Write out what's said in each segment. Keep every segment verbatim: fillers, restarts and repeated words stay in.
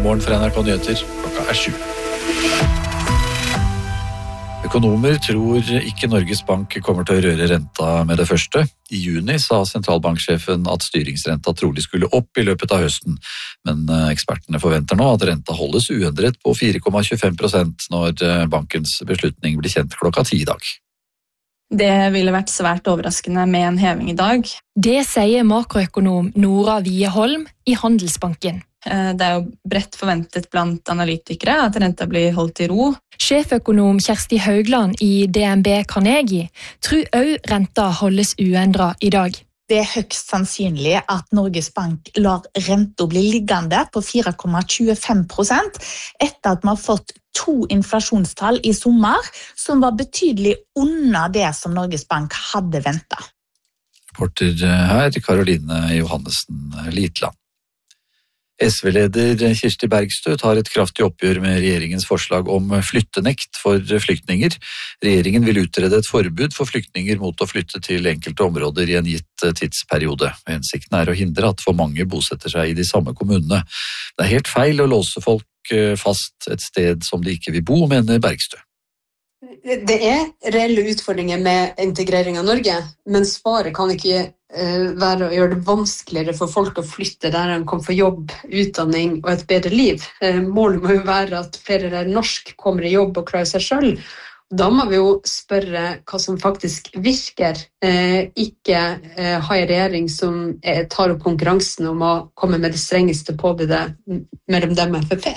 God morgen fra N R K Nyheter. Klokka er sju. Økonomer tror ikke Norges Bank kommer til å røre renta med det første. I juni sa sentralbanksjefen at styringsrenta trolig skulle opp i løpet av høsten, men ekspertene forventer nå at renta holdes uendret på fire komma tjuefem prosent når bankens beslutning blir kjent klokka ti i dag. Det ville vært svært overraskende med en heving i dag. Det sier makroøkonom Nora Wieholm i Handelsbanken. Det er jo bredt forventet blant analytikere at renta blir holdt i ro. Sjeføkonom Kjersti Haugland i D N B Carnegie tror også renta holdes uendret i dag. Det er høyst sannsynlig at Norges Bank lar renta bli liggende på fire komma tjuefem prosent etter at vi har fått to inflasjonstall i sommer som var betydelig under det som Norges Bank hadde ventet. Reporter her, Karoline Johannessen Litland. S V-leder Kirsti Bergstø tar et kraftig oppgjør med regjeringens forslag om flyttenekt for flyktninger. Regjeringen vil utrede et forbud for flyktninger mot å flytte til enkelte områder i en gitt tidsperiode. Hensikten er å hindre at for mange bosetter seg i de samme kommunene. Det er helt feil å låse folk fast et sted som de ikke vil bo, mener Bergstø. Det er reelle utfordringer med integrering av Norge, men svaret kan ikke være å gjøre det vanskeligere for folk å flytte der de kan få jobb, utdanning og et bedre liv. Målet må jo være at flere der norsk kommer i jobb og klarer seg selv. Da må vi jo spørre hva som faktisk virker, ikke ha en regjering som tar opp konkurransen om å komme med det strengeste påbudet mellom dem og F P.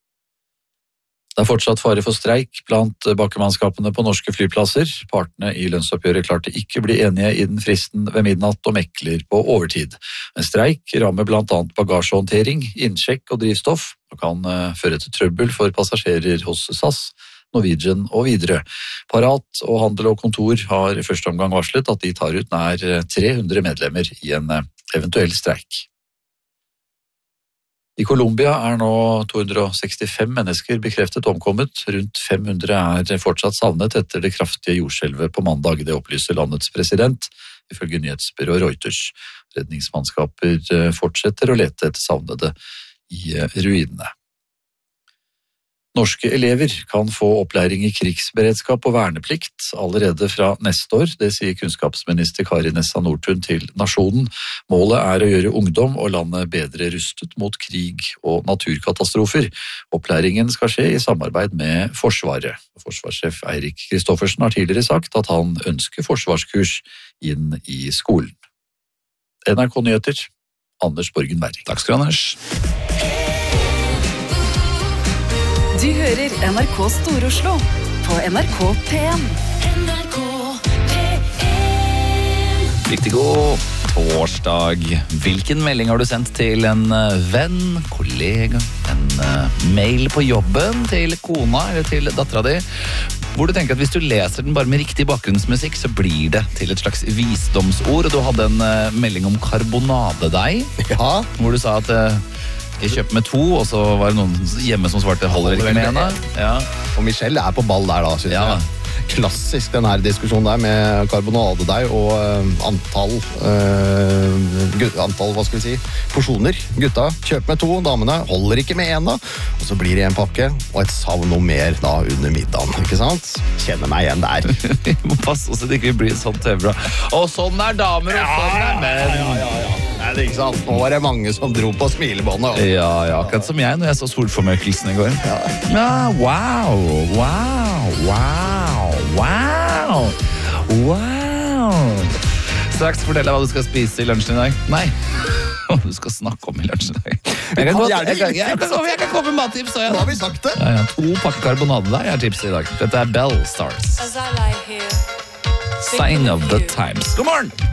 Det er fortsatt fare for streik blant bakkemannskapene på norske flyplasser. Partene i lønnsoppgjøret klarte ikke bli enige innen fristen ved midnatt og mekler på overtid. En streik rammer blant annet bagasjehåndtering, innsjekk og drivstoff, og kan føre til trøbbel for passasjerer hos S A S, Norwegian og videre. Parat og Handel og Kontor har i første omgang varslet at de tar ut nær tre hundre medlemmer i en eventuell streik. I Colombia er nå to hundre sekstifem mennesker bekreftet omkommet. Rundt fem hundre er fortsatt savnet etter det kraftige jordskjelvet på mandag. Det opplyser landets president, ifølge nyhetsbyrået Reuters. Redningsmannskaper fortsetter å lete etter savnede i ruinene. Norske elever kan få opplæring i krigsberedskap og verneplikt allerede fra neste år, det sier kunnskapsminister Kari Nessa Nordtun til Nasjonen. Målet er å gjøre ungdom og landet bedre rustet mot krig og naturkatastrofer. Opplæringen skal skje i samarbeid med Forsvaret. Forsvarssjef Eirik Kristoffersen har tidligere sagt at han ønsker forsvarskurs inn i skolen. N R K Nyheter, Anders Borgen Werring. Takk skal du, Anders. Du hører N R K Stor-Oslo på N R K P en. N R K P en. Riktig god torsdag. Hvilken melding har du sendt til en venn, kollega, en mail på jobben, til kona eller til dattera di? Hvor du tenker at hvis du leser den bare med riktig bakgrunnsmusikk, så blir det til et slags visdomsord. Og du hadde en melding om karbonadedeig, ja. Hvor du sa at jeg kjøper med to, og så var det noen hjemme som svarte holder ikke med henne. Ja. Og Michelle er på ball der da, synes ja. jeg. Klassisk den her diskusjonen der med karbonadedeig og uh, antall, uh, antall, hva skal vi si, porsjoner. Gutta, kjøp med to, damene holder ikke med en da, og så blir det en pakke, og et savn noe mer da under middagen, ikke sant? Kjenner meg igjen der. Vi må passe oss at det ikke blir sånn tøvra. Og sånn er damer, og sånn er menn. Ja, ja, ja. Nei, det er ikke sant. Nå var det mange som dro på smilebåndet. Ja, ja, akkurat som jeg når jeg så solformørkelsen i går. Ja, ja wow, wow, wow, wow, wow. Straks fortell deg hva du skal spise i lunsjen i dag. Nei, hva du skal snakke om i lunsjen i dag. Jeg kan, godt, jeg kan, jeg kan, jeg kan komme med mattips. Nå har vi sagt det. Ja, ja, to pakker karbonade der, jeg har tips i dag. Dette er Bell Stars. Sign of the Times. God morgen!